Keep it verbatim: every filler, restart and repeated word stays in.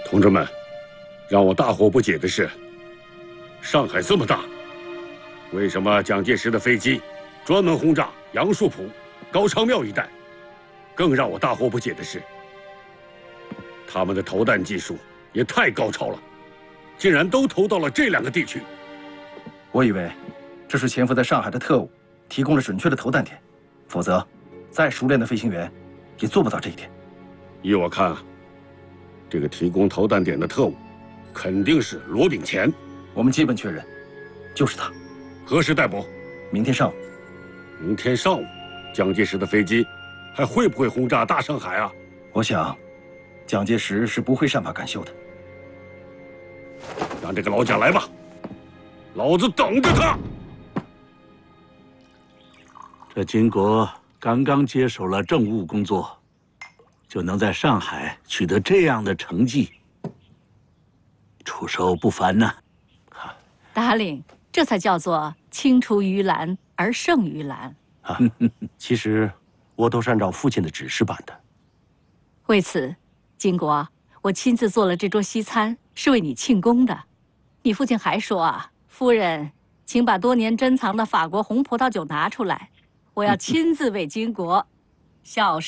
同志们，让我大惑不解的是，上海这么大，为什么蒋介石的飞机专门轰炸杨树浦、高昌庙一带？更让我大惑不解的是，他们的投弹技术也太高超了，竟然都投到了这两个地区。 我以为这是潜伏在上海的特务提供了准确的投弹点，否则再熟练的飞行员也做不到这一点。 依我看啊，这个提供投弹点的特务肯定是罗炳乾。 我们基本确认，就是他。 何时逮捕？ 明天上午。 明天上午，蒋介石的飞机还会不会轰炸大上海啊？ 我想，蒋介石是不会善罢甘休的。 让这个老蒋来吧，老子等着他。 这金国刚刚接手了政务工作，就能在上海取得这样的成绩，出手不凡呐！ 达令，这才叫做青出于蓝而胜于蓝。 啊，其实我都是按照父亲的指示办的。 为此，金国，我亲自做了这桌西餐，是为你庆功的。你父亲还说啊，夫人，请把多年珍藏的法国红葡萄酒拿出来，我要亲自为金国孝